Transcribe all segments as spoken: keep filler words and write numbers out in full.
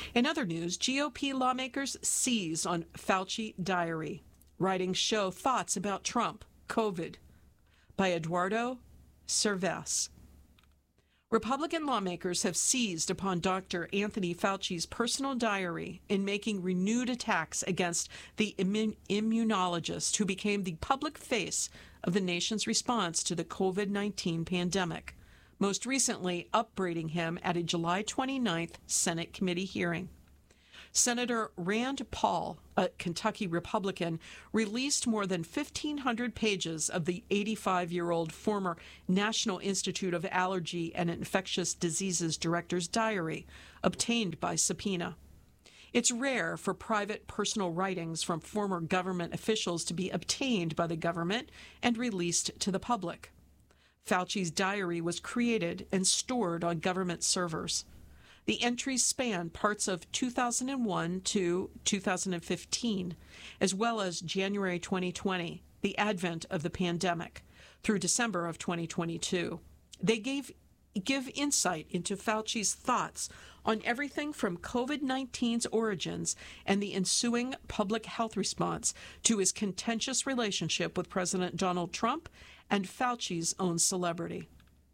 In other news, G O P lawmakers seize on Fauci diary. Writings show thoughts about Trump, COVID, by Eduardo Cervas. Republican lawmakers have seized upon Doctor Anthony Fauci's personal diary in making renewed attacks against the immun- immunologist who became the public face of the nation's response to the COVID nineteen pandemic, most recently upbraiding him at a July twenty-ninth Senate committee hearing. Senator Rand Paul, a Kentucky Republican, released more than fifteen hundred pages of the eighty-five-year-old former National Institute of Allergy and Infectious Diseases director's diary, obtained by subpoena. It's rare for private personal writings from former government officials to be obtained by the government and released to the public. Fauci's diary was created and stored on government servers. The entries span parts of two thousand one to two thousand fifteen, as well as January twenty twenty, the advent of the pandemic, through December of twenty twenty-two. They gave give insight into Fauci's thoughts on everything from COVID nineteen's origins and the ensuing public health response to his contentious relationship with President Donald Trump and Fauci's own celebrity.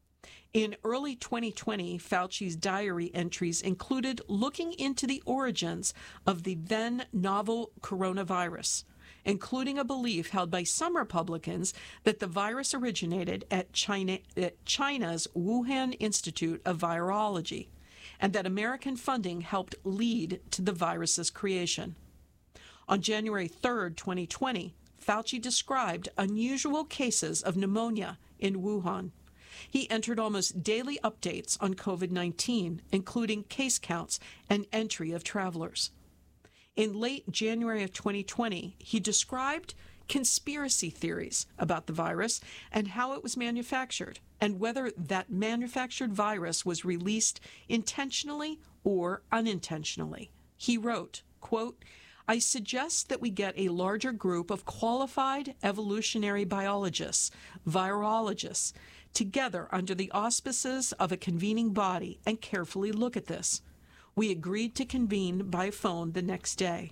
In early twenty twenty, Fauci's diary entries included looking into the origins of the then novel coronavirus, including a belief held by some Republicans that the virus originated at, China, at China's Wuhan Institute of Virology, and that American funding helped lead to the virus's creation. On January third, twenty twenty, Fauci described unusual cases of pneumonia in Wuhan. He entered almost daily updates on COVID nineteen, including case counts and entry of travelers. In late January of twenty twenty, he described conspiracy theories about the virus and how it was manufactured, and whether that manufactured virus was released intentionally or unintentionally. He wrote, quote, "I suggest that we get a larger group of qualified evolutionary biologists, virologists, together under the auspices of a convening body and carefully look at this. We agreed to convene by phone the next day."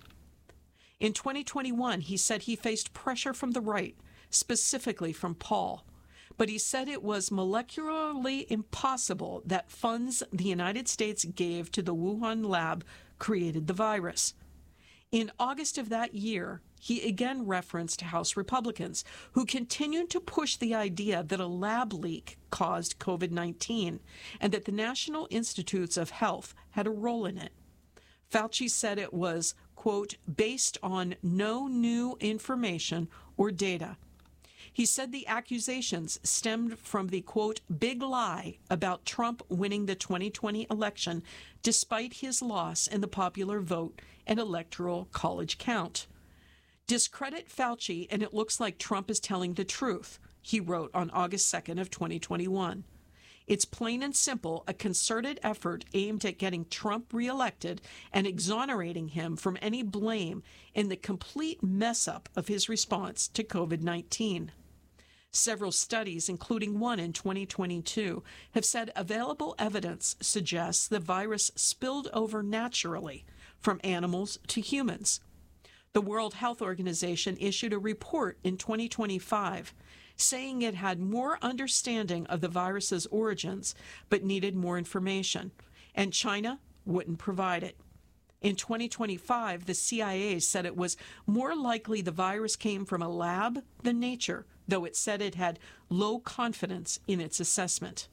In twenty twenty-one, he said he faced pressure from the right, specifically from Paul, but he said it was molecularly impossible that funds the United States gave to the Wuhan lab created the virus. In August of that year, he again referenced House Republicans, who continued to push the idea that a lab leak caused COVID nineteen and that the National Institutes of Health had a role in it. Fauci said it was, quote, "based on no new information or data." He said the accusations stemmed from the, quote, "big lie about Trump winning the twenty twenty election despite his loss in the popular vote and electoral college count. Discredit Fauci and it looks like Trump is telling the truth," he wrote on August second of twenty twenty-one. It's plain and simple a concerted effort aimed at getting Trump reelected and exonerating him from any blame in the complete mess-up of his response to COVID nineteen. Several studies, including one in twenty twenty-two, have said available evidence suggests the virus spilled over naturally from animals to humans. The World Health Organization issued a report in twenty twenty-five saying it had more understanding of the virus's origins but needed more information, and China wouldn't provide it. In twenty twenty-five, the C I A said it was more likely the virus came from a lab than nature, though it said it had low confidence in its assessment.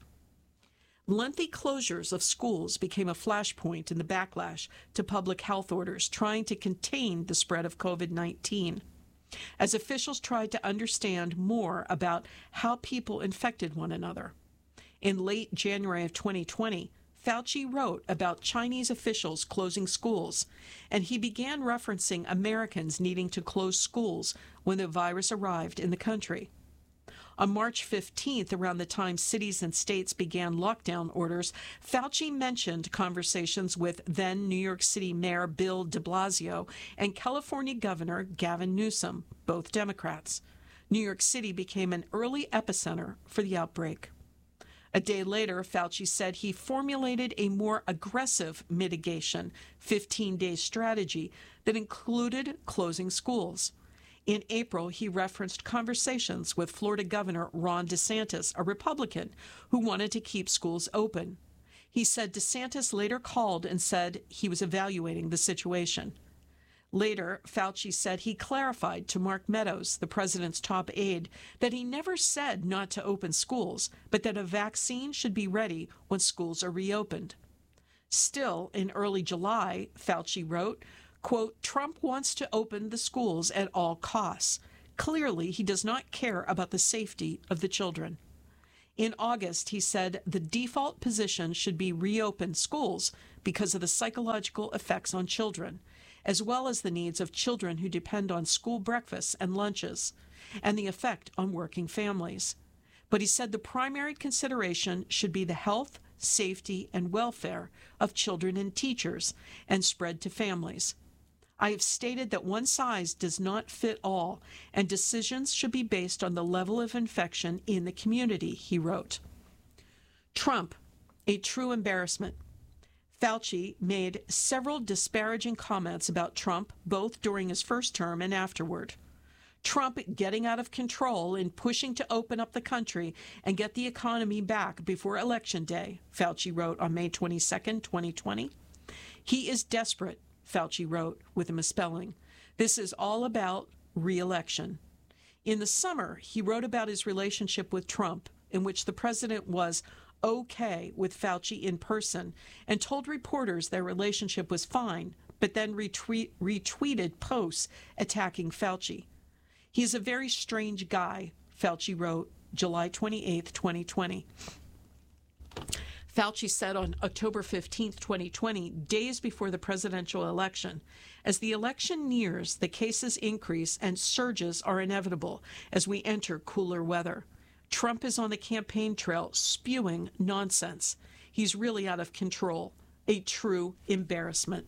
Lengthy closures of schools became a flashpoint in the backlash to public health orders trying to contain the spread of COVID nineteen, as officials tried to understand more about how people infected one another. In late January of twenty twenty, Fauci wrote about Chinese officials closing schools, and he began referencing Americans needing to close schools when the virus arrived in the country. On March fifteenth, around the time cities and states began lockdown orders, Fauci mentioned conversations with then New York City Mayor Bill de Blasio and California Governor Gavin Newsom, both Democrats. New York City became an early epicenter for the outbreak. A day later, Fauci said he formulated a more aggressive mitigation fifteen-day strategy that included closing schools. In April, he referenced conversations with Florida Governor Ron DeSantis, a Republican, who wanted to keep schools open. He said DeSantis later called and said he was evaluating the situation. Later, Fauci said he clarified to Mark Meadows, the president's top aide, that he never said not to open schools, but that a vaccine should be ready when schools are reopened. Still, in early July, Fauci wrote, quote, Trump wants to open the schools at all costs. Clearly, he does not care about the safety of the children. In August, he said the default position should be reopen schools because of the psychological effects on children, as well as the needs of children who depend on school breakfasts and lunches, and the effect on working families. But he said the primary consideration should be the health, safety, and welfare of children and teachers, and spread to families. I have stated that one size does not fit all, and decisions should be based on the level of infection in the community, he wrote. Trump, a true embarrassment. Fauci made several disparaging comments about Trump, both during his first term and afterward. Trump getting out of control in pushing to open up the country and get the economy back before Election Day, Fauci wrote on May twenty-second, twenty twenty. He is desperate, Fauci wrote with a misspelling. This is all about re-election. In the summer, he wrote about his relationship with Trump, in which the president was okay with Fauci in person and told reporters their relationship was fine, but then retweet, retweeted posts attacking Fauci. He is a very strange guy, Fauci wrote July twenty-eighth, twenty twenty. Fauci said on October fifteenth, twenty twenty, days before the presidential election, as the election nears, the cases increase and surges are inevitable as we enter cooler weather. Trump is on the campaign trail spewing nonsense. He's really out of control. A true embarrassment.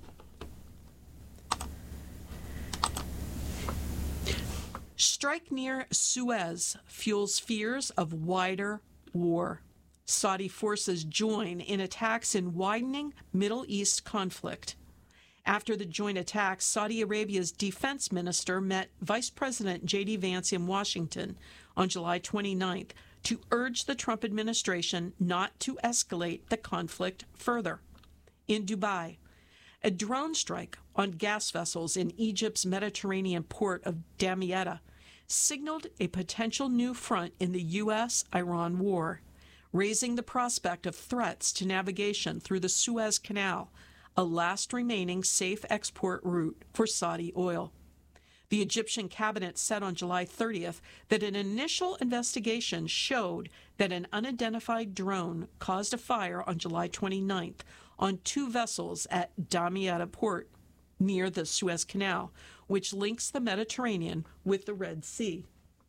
Strike near Suez fuels fears of wider war. Saudi forces join in attacks in widening Middle East conflict. After the joint attacks, Saudi Arabia's defense minister met Vice President J D Vance in Washington on July twenty-ninth to urge the Trump administration not to escalate the conflict further. In Dubai, a drone strike on gas vessels in Egypt's Mediterranean port of Damietta signaled a potential new front in the U S Iran war, raising the prospect of threats to navigation through the Suez Canal, a last remaining safe export route for Saudi oil. The Egyptian cabinet said on July thirtieth that an initial investigation showed that an unidentified drone caused a fire on July twenty-ninth on two vessels at Damietta port near the Suez Canal, which links the Mediterranean with the Red Sea.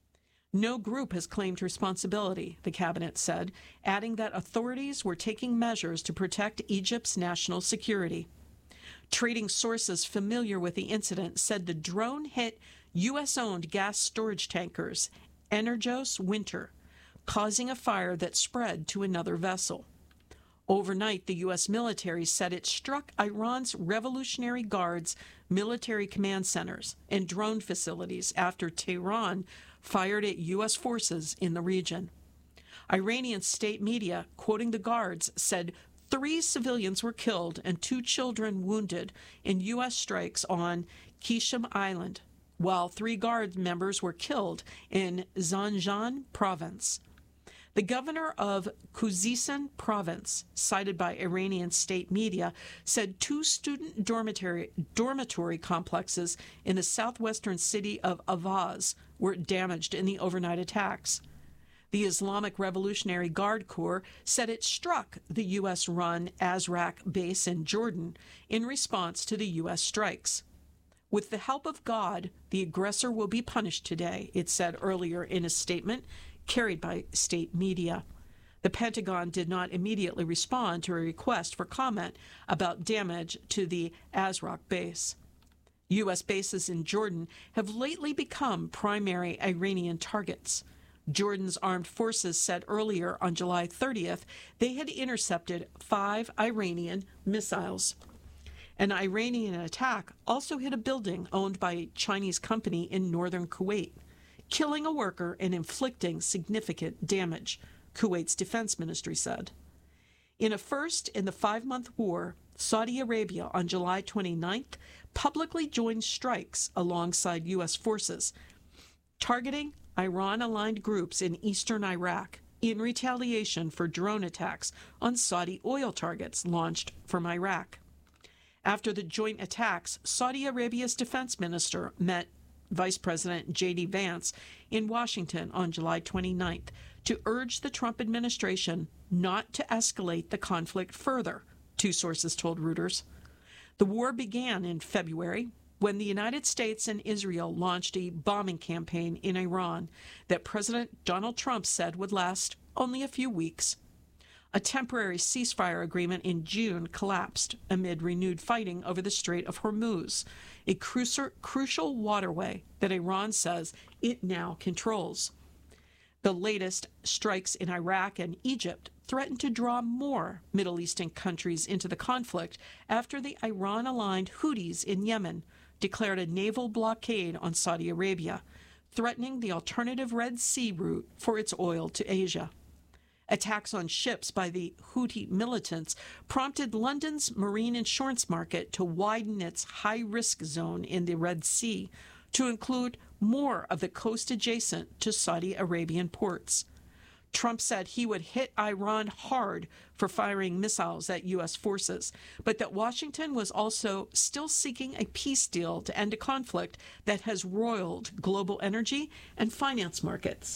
No group has claimed responsibility, the cabinet said, adding that authorities were taking measures to protect Egypt's national security. Trading sources familiar with the incident said the drone hit U S-owned gas storage tankers, Energos Winter, causing a fire that spread to another vessel. Overnight, the U S military said it struck Iran's Revolutionary Guard's military command centers and drone facilities after Tehran fired at U S forces in the region. Iranian state media, quoting the guards, said three civilians were killed and two children wounded in U S strikes on Qishm Island, while three guard members were killed in Zanjan province. The governor of Khuzestan province, cited by Iranian state media, said two student dormitory, dormitory complexes in the southwestern city of Avaz were damaged in the overnight attacks. The Islamic Revolutionary Guard Corps said it struck the U S-run Azraq base in Jordan in response to the U S strikes. With the help of God, the aggressor will be punished today, it said earlier in a statement carried by state media. The Pentagon did not immediately respond to a request for comment about damage to the Azraq base. U S bases in Jordan have lately become primary Iranian targets. Jordan's armed forces said earlier on July thirtieth they had intercepted five Iranian missiles. An Iranian attack also hit a building owned by a Chinese company in northern Kuwait, killing a worker and inflicting significant damage, Kuwait's defense ministry said. In a first in the five-month war, Saudi Arabia on July twenty-ninth publicly joined strikes alongside U S forces, targeting Iran-aligned groups in eastern Iraq in retaliation for drone attacks on Saudi oil targets launched from Iraq. After the joint attacks, Saudi Arabia's defense minister met Vice President J D Vance in Washington on July twenty-ninth to urge the Trump administration not to escalate the conflict further, two sources told Reuters. The war began in February when the United States and Israel launched a bombing campaign in Iran that President Donald Trump said would last only a few weeks. A temporary ceasefire agreement in June collapsed amid renewed fighting over the Strait of Hormuz, a crucial, crucial waterway that Iran says it now controls. The latest strikes in Iraq and Egypt threaten to draw more Middle Eastern countries into the conflict after the Iran-aligned Houthis in Yemen declared a naval blockade on Saudi Arabia, threatening the alternative Red Sea route for its oil to Asia. Attacks on ships by the Houthi militants prompted London's marine insurance market to widen its high-risk zone in the Red Sea to include more of the coast adjacent to Saudi Arabian ports. Trump said he would hit Iran hard for firing missiles at U S forces, but that Washington was also still seeking a peace deal to end a conflict that has roiled global energy and finance markets.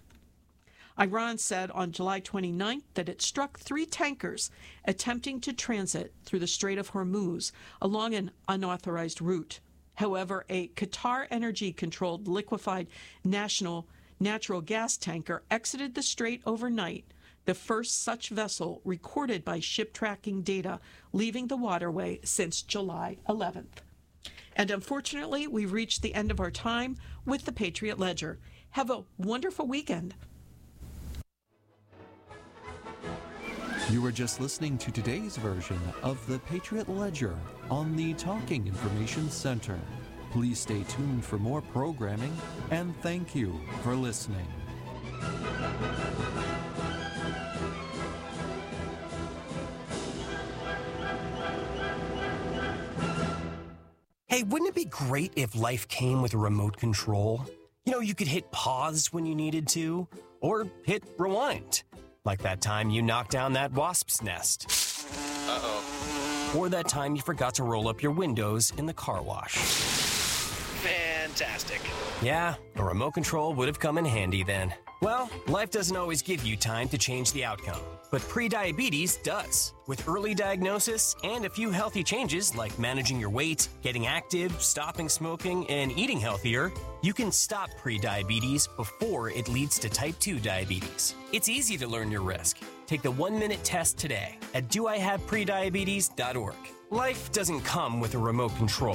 Iran said on July twenty-ninth that it struck three tankers attempting to transit through the Strait of Hormuz along an unauthorized route. However, a Qatar Energy-controlled liquefied national natural gas tanker exited the strait overnight, the first such vessel recorded by ship tracking data leaving the waterway since July eleventh. And unfortunately, we've reached the end of our time with the Patriot Ledger. Have a wonderful weekend. You were just listening to today's version of the Patriot Ledger on the Talking Information Center. Please stay tuned for more programming, and thank you for listening. Hey, wouldn't it be great if life came with a remote control? You know, you could hit pause when you needed to, or hit rewind. Like that time you knocked down that wasp's nest. Uh-oh. Or that time you forgot to roll up your windows in the car wash. Fantastic. Yeah, a remote control would have come in handy then. Well, life doesn't always give you time to change the outcome, but prediabetes does. With early diagnosis and a few healthy changes like managing your weight, getting active, stopping smoking, and eating healthier, you can stop prediabetes before it leads to type two diabetes. It's easy to learn your risk. Take the one-minute test today at do I have prediabetes dot org. Life doesn't come with a remote control.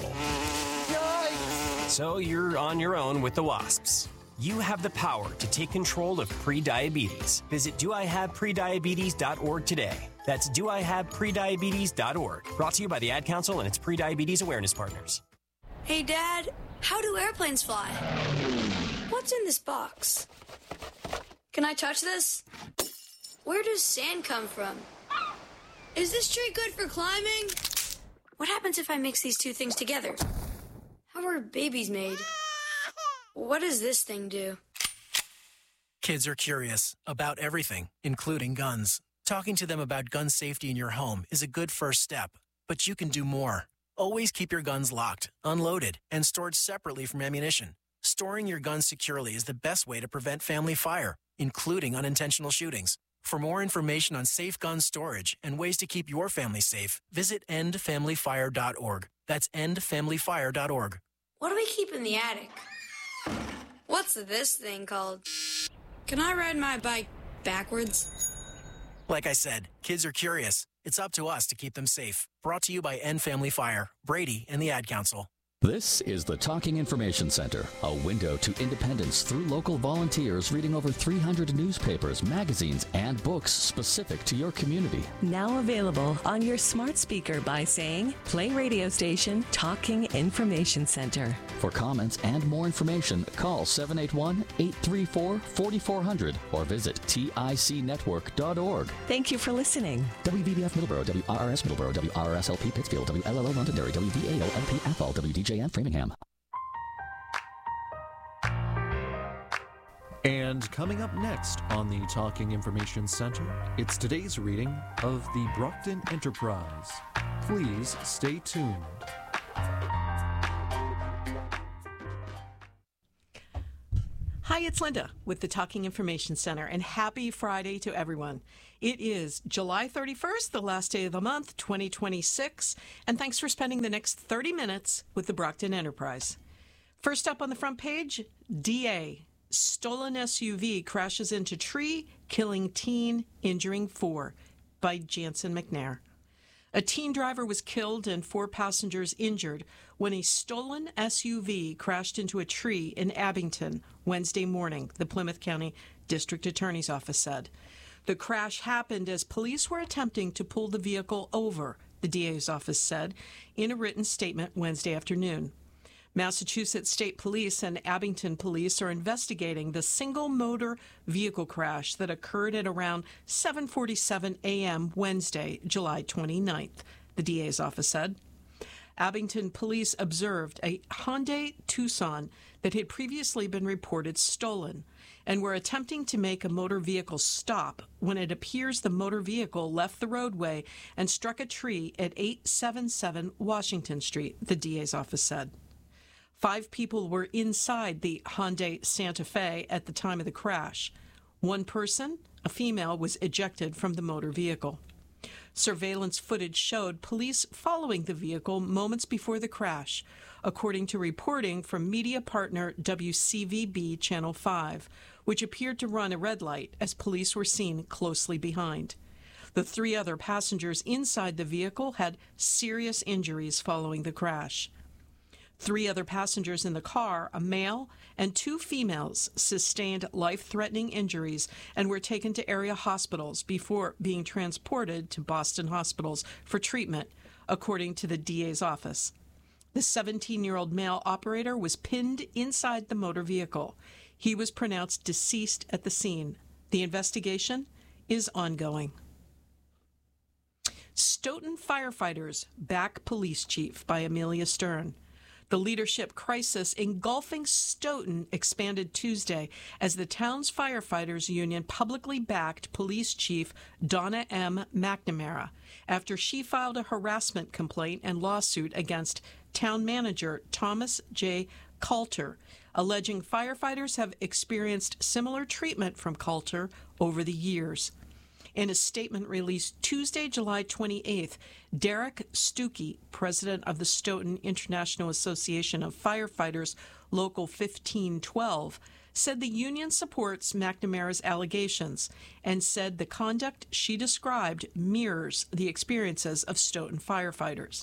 So you're on your own with the wasps. You have the power to take control of prediabetes. Visit do I have prediabetes dot org today. That's do I have prediabetes dot org. Brought to you by the Ad Council and its prediabetes awareness partners. Hey, Dad, how do airplanes fly? What's in this box? Can I touch this? Where does sand come from? Is this tree good for climbing? What happens if I mix these two things together? How are babies made? What does this thing do? Kids are curious about everything, including guns. Talking to them about gun safety in your home is a good first step, but you can do more. Always keep your guns locked, unloaded, and stored separately from ammunition. Storing your guns securely is the best way to prevent family fire, including unintentional shootings. For more information on safe gun storage and ways to keep your family safe, visit end family fire dot org. That's end family fire dot org. What do we keep in the attic? What's this thing called? Can I ride my bike backwards? Like I said, kids are curious. It's up to us to keep them safe. Brought to you by End Family Fire, Brady, and the Ad Council. This is the Talking Information Center, a window to independence through local volunteers reading over three hundred newspapers, magazines, and books specific to your community. Now available on your smart speaker by saying, play radio station Talking Information Center. For comments and more information, call seven eight one, eight three four, four four zero zero or visit T I C network dot org. Thank you for listening. W V B F Middleborough, W R R S Middleborough, W R R S L P Pittsfield, W L L O Londonderry, W V A O L P Athol, W D J N Framingham. And coming up next on the Talking Information Center, it's today's reading of the Brockton Enterprise. Please stay tuned. Hi, it's Linda with the Talking Information Center, and happy Friday to everyone. It is July thirty-first, the last day of the month, twenty twenty-six, and thanks for spending the next thirty minutes with the Brockton Enterprise. First up on the front page, D A. Stolen S U V crashes into tree, killing teen, injuring four, by Jansen McNair. A teen driver was killed and four passengers injured when a stolen S U V crashed into a tree in Abington Wednesday morning, the Plymouth County District Attorney's Office said. The crash happened as police were attempting to pull the vehicle over, the D A's office said in a written statement Wednesday afternoon. Massachusetts State Police and Abington Police are investigating the single motor vehicle crash that occurred at around seven forty-seven a.m. Wednesday, July twenty-ninth, the D A's office said. Abington Police observed a Hyundai Tucson that had previously been reported stolen and were attempting to make a motor vehicle stop when it appears the motor vehicle left the roadway and struck a tree at eight seventy-seven Washington Street, the D A's office said. Five people were inside the Hyundai Santa Fe at the time of the crash. One person, a female, was ejected from the motor vehicle. Surveillance footage showed police following the vehicle moments before the crash, according to reporting from media partner W C V B Channel five, which appeared to run a red light as police were seen closely behind. The three other passengers inside the vehicle had serious injuries following the crash. Three other passengers in the car, a male and two females, sustained life-threatening injuries and were taken to area hospitals before being transported to Boston hospitals for treatment, according to the D A's office. The seventeen-year-old male operator was pinned inside the motor vehicle. He was pronounced deceased at the scene. The investigation is ongoing. Stoughton firefighters back police chief by Amelia Stern. The leadership crisis engulfing Stoughton expanded Tuesday as the town's firefighters union publicly backed police chief Donna M. McNamara after she filed a harassment complaint and lawsuit against town manager Thomas J. Coulter, alleging firefighters have experienced similar treatment from Coulter over the years. In a statement released Tuesday, July twenty-eighth, Derek Stuckey, president of the Stoughton International Association of Firefighters, Local fifteen twelve, said the union supports McNamara's allegations and said the conduct she described mirrors the experiences of Stoughton firefighters.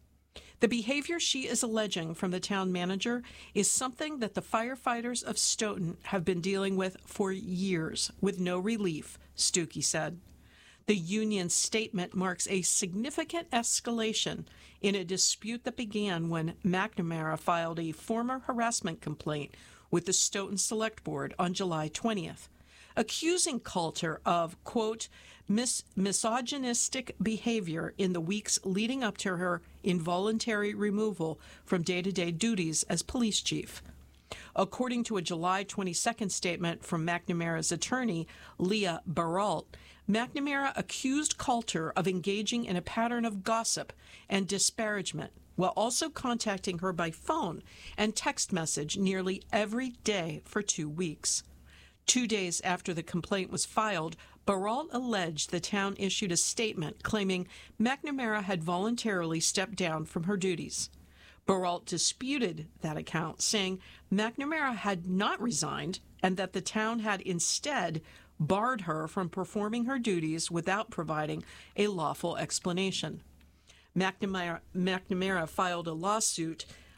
The behavior she is alleging from the town manager is something that the firefighters of Stoughton have been dealing with for years with no relief, Stuckey said. The union's statement marks a significant escalation in a dispute that began when McNamara filed a former harassment complaint with the Stoughton Select Board on July twentieth, accusing Coulter of, quote, mis- misogynistic behavior in the weeks leading up to her involuntary removal from day-to-day duties as police chief. According to a July twenty-second statement from McNamara's attorney, Leah Baralt, McNamara accused Coulter of engaging in a pattern of gossip and disparagement while also contacting her by phone and text message nearly every day for two weeks. Two days after the complaint was filed, Baralt alleged the town issued a statement claiming McNamara had voluntarily stepped down from her duties. Baralt disputed that account, saying McNamara had not resigned and that the town had instead barred her from performing her duties without providing a lawful explanation. McNamara, McNamara filed a lawsuit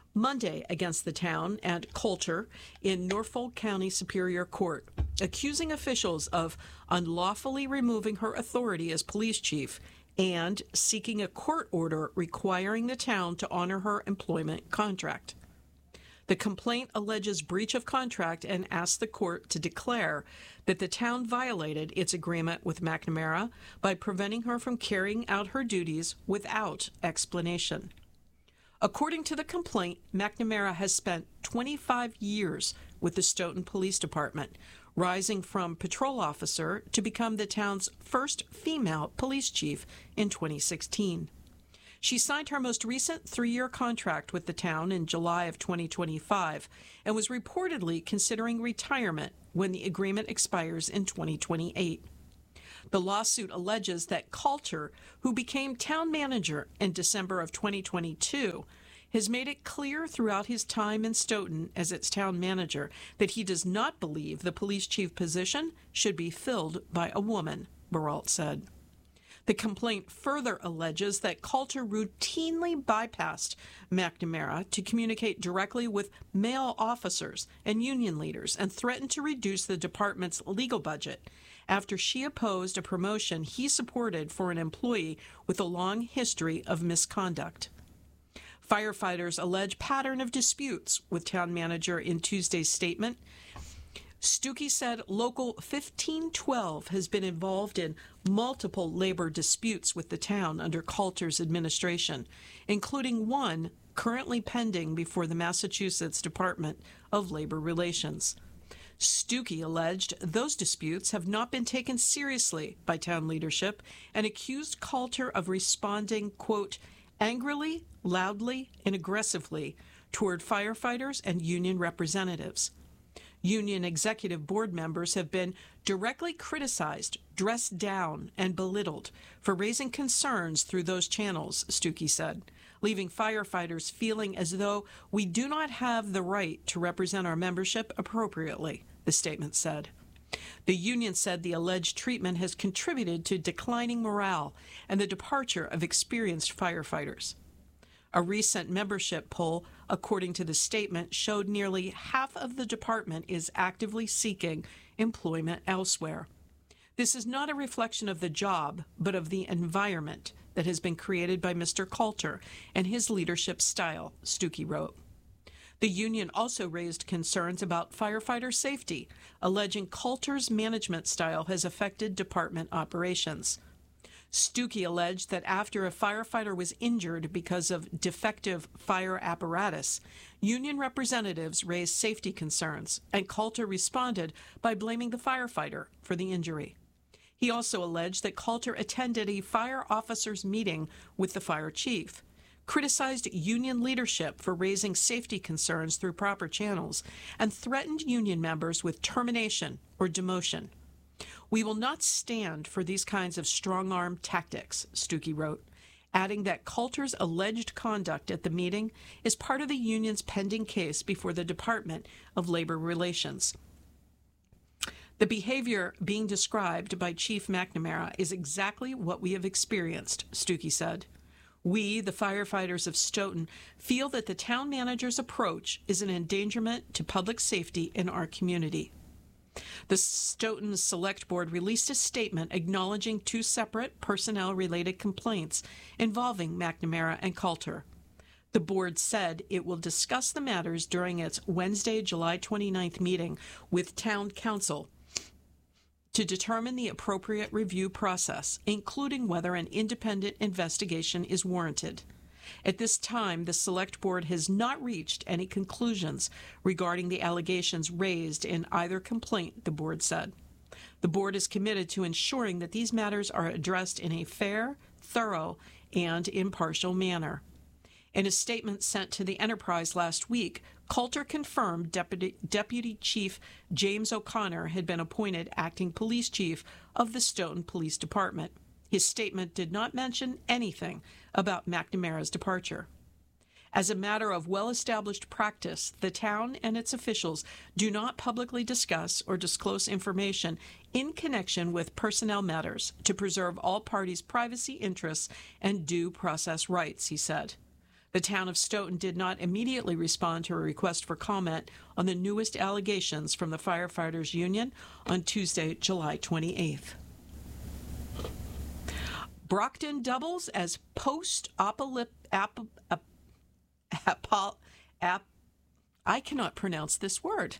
Monday against the town and Coulter in Norfolk County Superior Court, accusing officials of unlawfully removing her authority as police chief and seeking a court order requiring the town to honor her employment contract. The complaint alleges breach of contract and asks the court to declare that the town violated its agreement with McNamara by preventing her from carrying out her duties without explanation. According to the complaint, McNamara has spent twenty-five years with the Stoughton Police Department, rising from patrol officer to become the town's first female police chief in twenty sixteen. She signed her most recent three-year contract with the town in July of twenty twenty-five and was reportedly considering retirement when the agreement expires in twenty twenty-eight. The lawsuit alleges that Coulter, who became town manager in December of twenty twenty-two, has made it clear throughout his time in Stoughton as its town manager that he does not believe the police chief position should be filled by a woman, Baralt said. The complaint further alleges that Coulter routinely bypassed McNamara to communicate directly with male officers and union leaders and threatened to reduce the department's legal budget after she opposed a promotion he supported for an employee with a long history of misconduct. Firefighters allege pattern of disputes with town manager in Tuesday's statement. Stuckey said Local fifteen twelve has been involved in multiple labor disputes with the town under Coulter's administration, including one currently pending before the Massachusetts Department of Labor Relations. Stuckey alleged those disputes have not been taken seriously by town leadership and accused Coulter of responding, quote, angrily, loudly, and aggressively toward firefighters and union representatives. Union executive board members have been directly criticized, dressed down, and belittled for raising concerns through those channels, Stuckey said, leaving firefighters feeling as though we do not have the right to represent our membership appropriately, the statement said. The union said the alleged treatment has contributed to declining morale and the departure of experienced firefighters. A recent membership poll, according to the statement, showed nearly half of the department is actively seeking employment elsewhere. This is not a reflection of the job, but of the environment that has been created by Mister Coulter and his leadership style, Stuckey wrote. The union also raised concerns about firefighter safety, alleging Coulter's management style has affected department operations. Stuckey alleged that after a firefighter was injured because of defective fire apparatus, union representatives raised safety concerns, and Coulter responded by blaming the firefighter for the injury. He also alleged that Coulter attended a fire officers' meeting with the fire chief, criticized union leadership for raising safety concerns through proper channels, and threatened union members with termination or demotion. We will not stand for these kinds of strong-arm tactics, Stuckey wrote, adding that Coulter's alleged conduct at the meeting is part of the union's pending case before the Department of Labor Relations. The behavior being described by Chief McNamara is exactly what we have experienced, Stuckey said. We, the firefighters of Stoughton, feel that the town manager's approach is an endangerment to public safety in our community. The Stoughton Select Board released a statement acknowledging two separate personnel-related complaints involving McNamara and Coulter. The board said it will discuss the matters during its Wednesday, July twenty-ninth meeting with Town Council to determine the appropriate review process, including whether an independent investigation is warranted. At this time, the Select Board has not reached any conclusions regarding the allegations raised in either complaint, the board said. The board is committed to ensuring that these matters are addressed in a fair, thorough, and impartial manner. In a statement sent to the Enterprise last week, Coulter confirmed Deputy, Deputy Chief James O'Connor had been appointed acting police chief of the Stoughton Police Department. His statement did not mention anything about McNamara's departure. As a matter of well-established practice, the town and its officials do not publicly discuss or disclose information in connection with personnel matters to preserve all parties' privacy interests and due process rights, he said. The town of Stoughton did not immediately respond to a request for comment on the newest allegations from the Firefighters Union on Tuesday, July twenty-eighth. Brockton doubles as post-apocalyptic. Ap- ap- ap- ap- I cannot pronounce this word.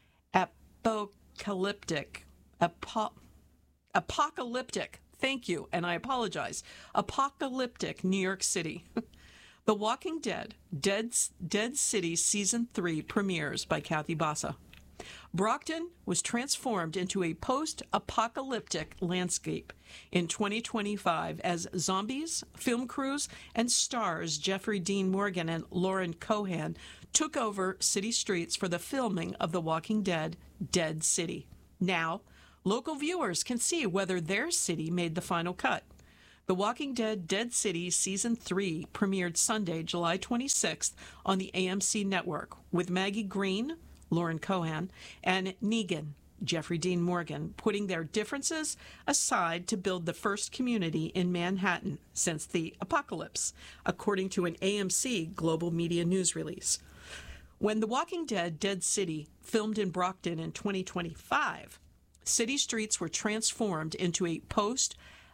Apocalyptic. Apo- apocalyptic. Thank you, and I apologize. Apocalyptic New York City. The Walking Dead, Dead, Dead City Season three premieres by Kathy Bassa. Brockton was transformed into a post-apocalyptic landscape in twenty twenty-five as zombies, film crews, and stars Jeffrey Dean Morgan and Lauren Cohan took over city streets for the filming of The Walking Dead, Dead City. Now, local viewers can see whether their city made the final cut. The Walking Dead Dead City Season three premiered Sunday, July twenty-sixth on the A M C network with Maggie Green, Lauren Cohan, and Negan, Jeffrey Dean Morgan, putting their differences aside to build the first community in Manhattan since the apocalypse, according to an A M C Global Media news release. When The Walking Dead Dead City filmed in Brockton in twenty twenty-five, city streets were transformed into a post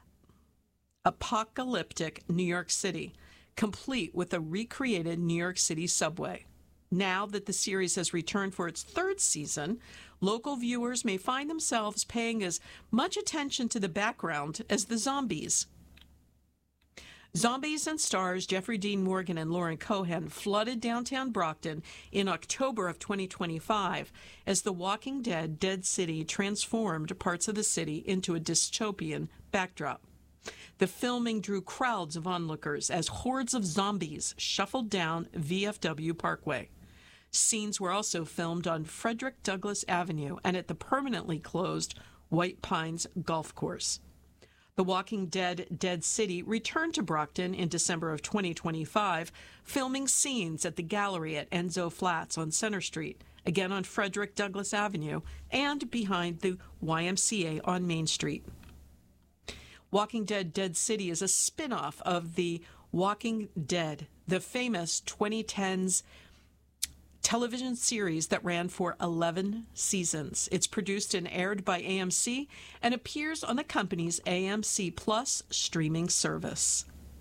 apocalyptic New York City, complete with a recreated New York City subway. Now that the series has returned for its third season, local viewers may find themselves paying as much attention to the background as the zombies. Zombies and stars Jeffrey Dean Morgan and Lauren Cohan flooded downtown Brockton in October of twenty twenty-five as The Walking Dead Dead City transformed parts of the city into a dystopian backdrop. The filming drew crowds of onlookers as hordes of zombies shuffled down V F W Parkway. Scenes were also filmed on Frederick Douglass Avenue and at the permanently closed White Pines Golf Course. The Walking Dead Dead City returned to Brockton in December of twenty twenty-five, filming scenes at the gallery at Enzo Flats on Center Street, again on Frederick Douglass Avenue, and behind the Y M C A on Main Street. Walking Dead Dead City is a spin-off of The Walking Dead, the famous twenty tens television series that ran for eleven seasons. It's produced and aired by A M C and appears on the company's A M C Plus streaming service.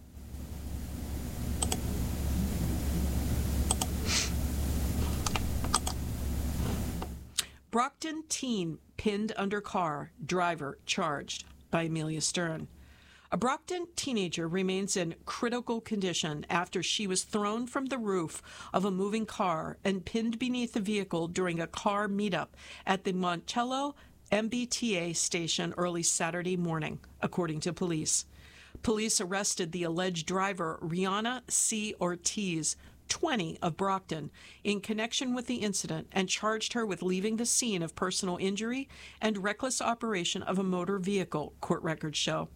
Brockton teen pinned under car, driver charged, by Amelia Stern. A Brockton teenager remains in critical condition after she was thrown from the roof of a moving car and pinned beneath the vehicle during a car meetup at the Montello M B T A station early Saturday morning, according to police. Police arrested the alleged driver, Rihanna C. Ortiz, twenty, of Brockton, in connection with the incident and charged her with leaving the scene of personal injury and reckless operation of a motor vehicle, court records show.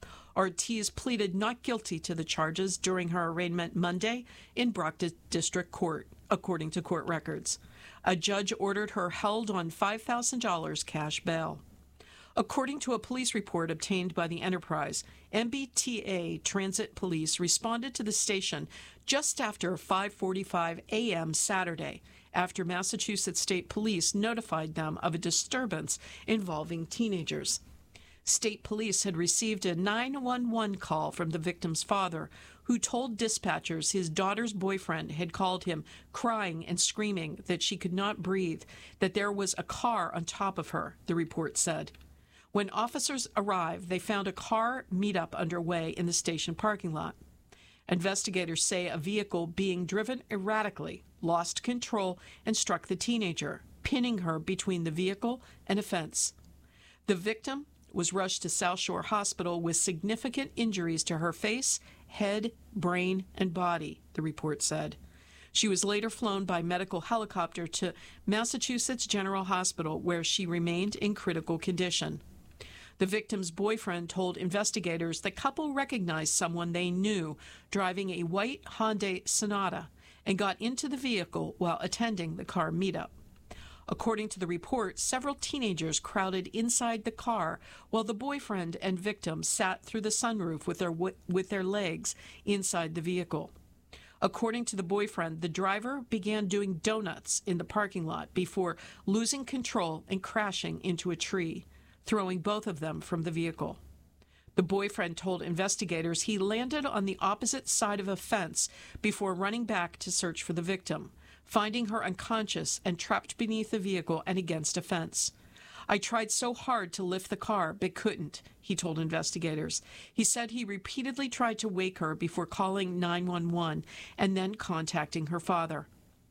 Ortiz pleaded not guilty to the charges during her arraignment Monday in Brockton District Court, according to court records. A judge ordered her held on five thousand dollars cash bail. According to a police report obtained by the Enterprise, M B T A Transit Police responded to the station just after five forty-five a.m. Saturday, after Massachusetts State Police notified them of a disturbance involving teenagers. State Police had received a nine one one call from the victim's father, who told dispatchers his daughter's boyfriend had called him crying and screaming that she could not breathe, that there was a car on top of her, the report said. When officers arrived, they found a car meetup underway in the station parking lot. Investigators say a vehicle being driven erratically lost control and struck the teenager, pinning her between the vehicle and a fence. The victim was rushed to South Shore Hospital with significant injuries to her face, head, brain, and body, the report said. She was later flown by medical helicopter to Massachusetts General Hospital, where she remained in critical condition. The victim's boyfriend told investigators the couple recognized someone they knew driving a white Hyundai Sonata and got into the vehicle while attending the car meetup. According to the report, several teenagers crowded inside the car while the boyfriend and victim sat through the sunroof with their with their legs inside the vehicle. According to the boyfriend, the driver began doing donuts in the parking lot before losing control and crashing into a tree, throwing both of them from the vehicle. The boyfriend told investigators he landed on the opposite side of a fence before running back to search for the victim, finding her unconscious and trapped beneath the vehicle and against a fence. I tried so hard to lift the car, but couldn't, he told investigators. He said he repeatedly tried to wake her before calling nine one one and then contacting her father.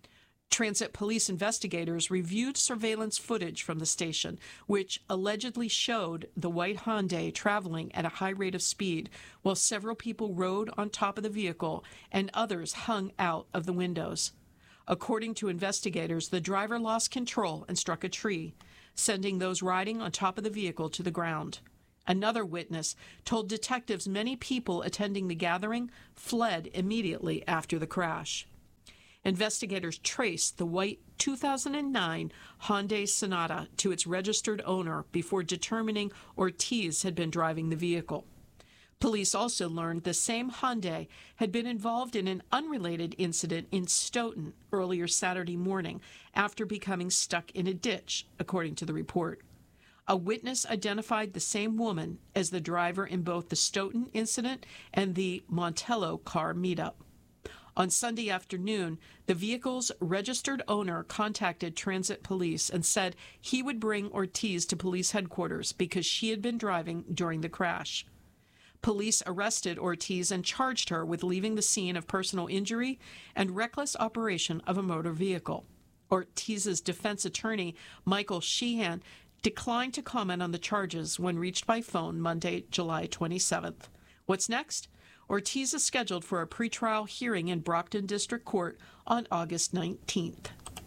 Transit police investigators reviewed surveillance footage from the station, which allegedly showed the white Hyundai traveling at a high rate of speed while several people rode on top of the vehicle and others hung out of the windows. According to investigators, the driver lost control and struck a tree, sending those riding on top of the vehicle to the ground. Another witness told detectives many people attending the gathering fled immediately after the crash. Investigators traced the white two thousand nine Hyundai Sonata to its registered owner before determining Ortiz had been driving the vehicle. Police also learned the same Hyundai had been involved in an unrelated incident in Stoughton earlier Saturday morning after becoming stuck in a ditch, according to the report. A witness identified the same woman as the driver in both the Stoughton incident and the Montello car meetup. On Sunday afternoon, the vehicle's registered owner contacted transit police and said he would bring Ortiz to police headquarters because she had been driving during the crash. Police arrested Ortiz and charged her with leaving the scene of personal injury and reckless operation of a motor vehicle. Ortiz's defense attorney, Michael Sheehan, declined to comment on the charges when reached by phone Monday, July twenty-seventh. What's next? Ortiz is scheduled for a pretrial hearing in Brockton District Court on August nineteenth.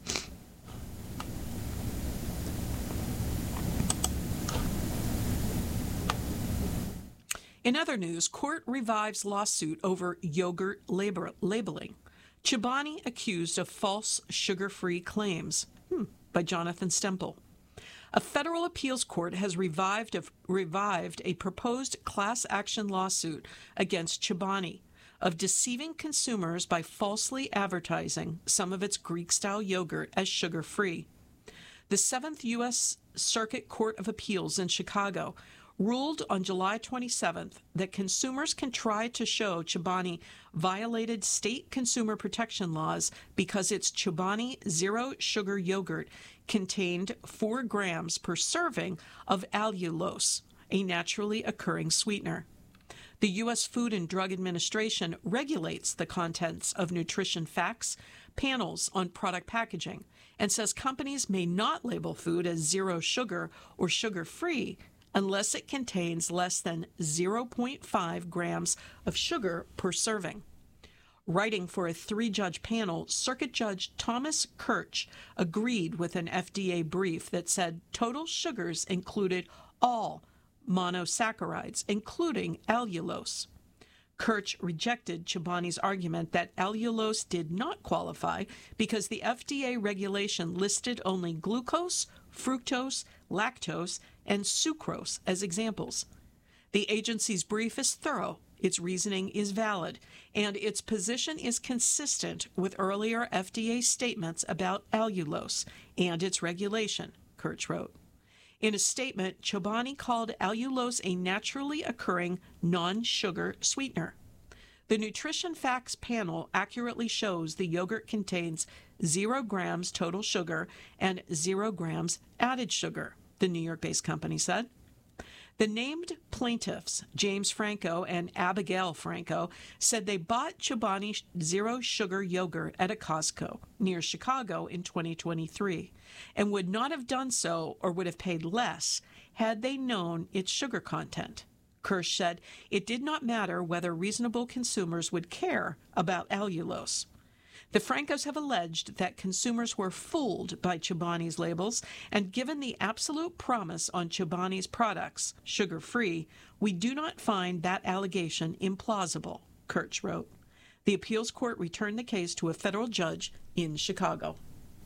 In other news, court revives lawsuit over yogurt labor- labeling. Chobani accused of false sugar-free claims. Hmm, by Jonathan Stemple. A federal appeals court has revived a, revived a proposed class action lawsuit against Chobani of deceiving consumers by falsely advertising some of its Greek-style yogurt as sugar-free. The Seventh U S Circuit Court of Appeals in Chicago ruled on July twenty-seventh that consumers can try to show Chobani violated state consumer protection laws because its Chobani Zero Sugar yogurt contained four grams per serving of allulose, a naturally occurring sweetener. The U S Food and Drug Administration regulates the contents of nutrition facts panels on product packaging and says companies may not label food as zero sugar or sugar-free unless it contains less than zero point five grams of sugar per serving. Writing for a three-judge panel, Circuit Judge Thomas Kirch agreed with an F D A brief that said total sugars included all monosaccharides, including allulose. Kirch rejected Chobani's argument that allulose did not qualify because the F D A regulation listed only glucose, fructose, lactose, and sucrose as examples. The agency's brief is thorough, its reasoning is valid, and its position is consistent with earlier F D A statements about allulose and its regulation, Kirch wrote. In a statement, Chobani called allulose a naturally occurring non-sugar sweetener. The Nutrition Facts panel accurately shows the yogurt contains zero grams total sugar and zero grams added sugar, the New York-based company said. The named plaintiffs, James Franco and Abigail Franco, said they bought Chobani Zero Sugar yogurt at a Costco near Chicago in twenty twenty-three and would not have done so or would have paid less had they known its sugar content. Kirsch said it did not matter whether reasonable consumers would care about allulose. The Francos have alleged that consumers were fooled by Chobani's labels, and given the absolute promise on Chobani's products, sugar-free, we do not find that allegation implausible, Kirch wrote. The appeals court returned the case to a federal judge in Chicago.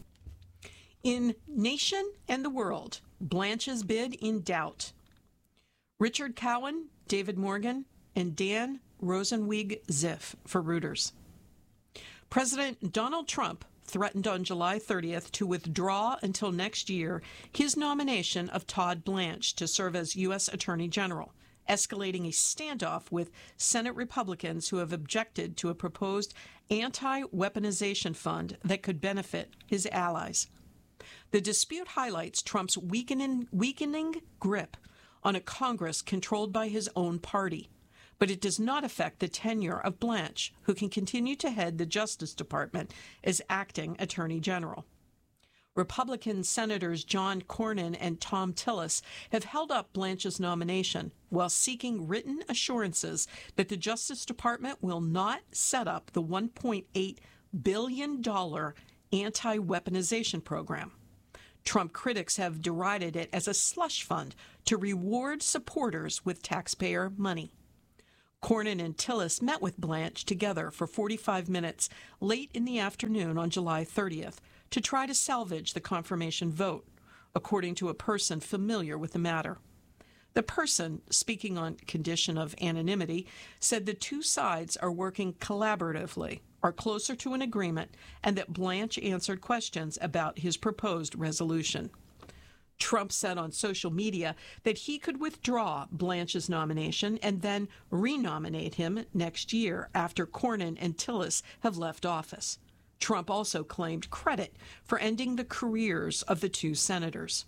In Nation and the World, Blanche's bid in doubt. Richard Cowan, David Morgan, and Dan Rosenweig Ziff for Reuters. President Donald Trump threatened on July thirtieth to withdraw until next year his nomination of Todd Blanche to serve as U S Attorney General, escalating a standoff with Senate Republicans who have objected to a proposed anti-weaponization fund that could benefit his allies. The dispute highlights Trump's weakening, weakening grip on a Congress controlled by his own party, but it does not affect the tenure of Blanche, who can continue to head the Justice Department as acting Attorney General. Republican Senators John Cornyn and Thom Tillis have held up Blanche's nomination while seeking written assurances that the Justice Department will not set up the one point eight billion dollars anti-weaponization program. Trump critics have derided it as a slush fund to reward supporters with taxpayer money. Cornyn and Tillis met with Blanche together for forty-five minutes late in the afternoon on July thirtieth to try to salvage the confirmation vote, according to a person familiar with the matter. The person, speaking on condition of anonymity, said the two sides are working collaboratively, are closer to an agreement, and that Blanche answered questions about his proposed resolution. Trump said on social media that he could withdraw Blanche's nomination and then renominate him next year after Cornyn and Tillis have left office. Trump also claimed credit for ending the careers of the two senators.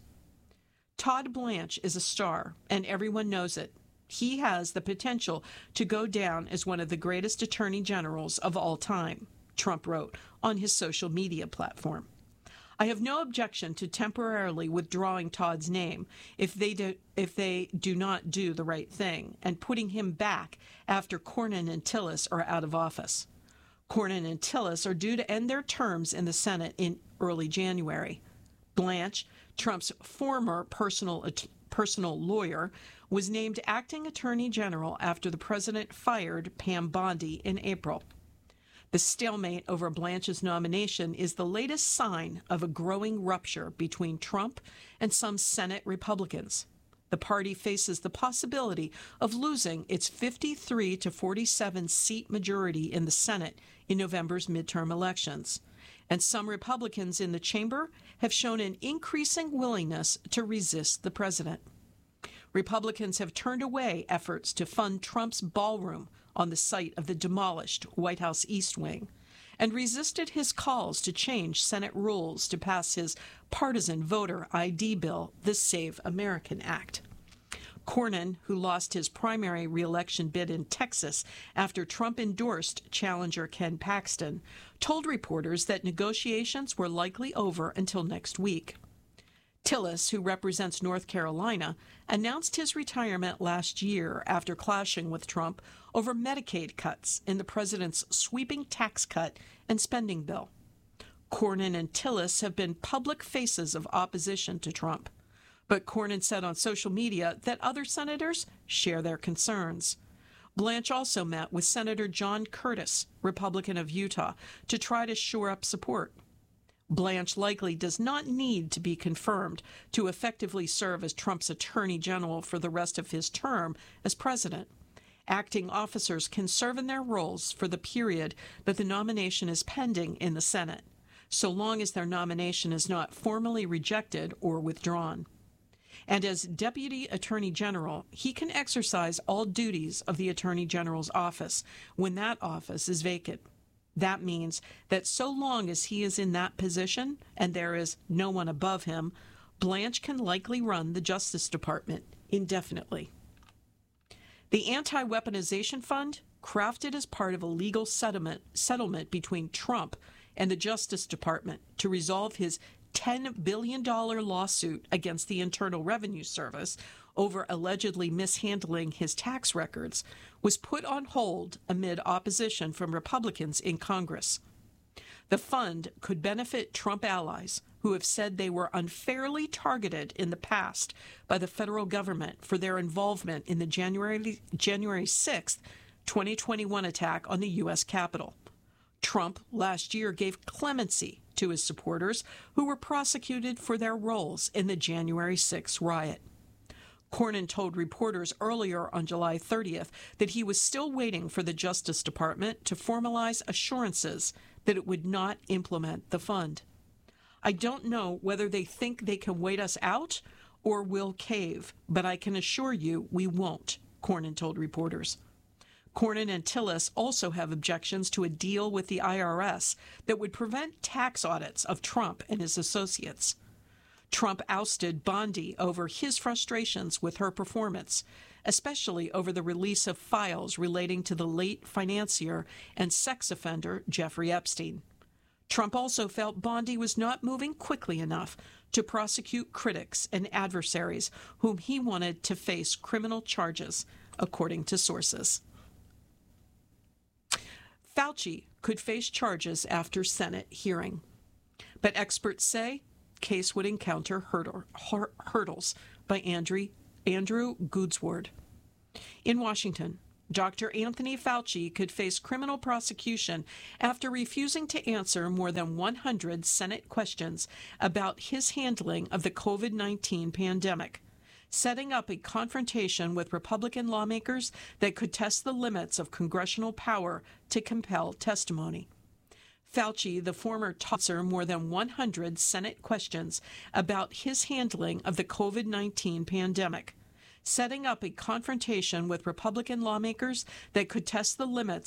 Todd Blanche is a star, and everyone knows it. He has the potential to go down as one of the greatest attorney generals of all time, Trump wrote on his social media platform. I have no objection to temporarily withdrawing Todd's name if they do, if they do not do the right thing, and putting him back after Cornyn and Tillis are out of office. Cornyn and Tillis are due to end their terms in the Senate in early January. Blanche, Trump's former personal personal lawyer, was named acting attorney general after the president fired Pam Bondi in April. The stalemate over Blanche's nomination is the latest sign of a growing rupture between Trump and some Senate Republicans. The party faces the possibility of losing its fifty-three to forty-seven seat majority in the Senate in November's midterm elections, and some Republicans in the chamber have shown an increasing willingness to resist the president. Republicans have turned away efforts to fund Trump's ballroom on the site of the demolished White House East Wing, and resisted his calls to change Senate rules to pass his partisan voter I D bill, the Save American Act. Cornyn, who lost his primary re-election bid in Texas after Trump endorsed challenger Ken Paxton, told reporters that negotiations were likely over until next week. Tillis, who represents North Carolina, announced his retirement last year after clashing with Trump over Medicaid cuts in the president's sweeping tax cut and spending bill. Cornyn and Tillis have been public faces of opposition to Trump, but Cornyn said on social media that other senators share their concerns. Blanche also met with Senator John Curtis, Republican of Utah, to try to shore up support. Blanche likely does not need to be confirmed to effectively serve as Trump's attorney general for the rest of his term as president. Acting officers can serve in their roles for the period that the nomination is pending in the Senate, so long as their nomination is not formally rejected or withdrawn. And as Deputy Attorney General, he can exercise all duties of the Attorney General's office when that office is vacant. That means that so long as he is in that position and there is no one above him, Blanche can likely run the Justice Department indefinitely. The Anti-Weaponization Fund, crafted as part of a legal settlement, settlement between Trump and the Justice Department to resolve his ten billion dollars lawsuit against the Internal Revenue Service over allegedly mishandling his tax records, was put on hold amid opposition from Republicans in Congress. The fund could benefit Trump allies who have said they were unfairly targeted in the past by the federal government for their involvement in the January, January sixth, twenty twenty-one attack on the U S Capitol. Trump last year gave clemency to his supporters who were prosecuted for their roles in the January sixth riot. Cornyn told reporters earlier on July thirtieth that he was still waiting for the Justice Department to formalize assurances that it would not implement the fund. I don't know whether they think they can wait us out or will cave, but I can assure you we won't, Cornyn told reporters. Cornyn and Tillis also have objections to a deal with the I R S that would prevent tax audits of Trump and his associates. Trump ousted Bondi over his frustrations with her performance, especially over the release of files relating to the late financier and sex offender Jeffrey Epstein. Trump also felt Bondi was not moving quickly enough to prosecute critics and adversaries whom he wanted to face criminal charges, according to sources. Fauci could face charges after Senate hearing, but experts say case would encounter hurdle, hurdles by Andrew, Andrew Goodsword. In Washington, Doctor Anthony Fauci could face criminal prosecution after refusing to answer more than one hundred Senate questions about his handling of the COVID nineteen pandemic, setting up a confrontation with Republican lawmakers that could test the limits of congressional power to compel testimony. Fauci, the former tosser, more than one hundred Senate questions about his handling of the COVID nineteen pandemic, setting up a confrontation with Republican lawmakers that could test the limits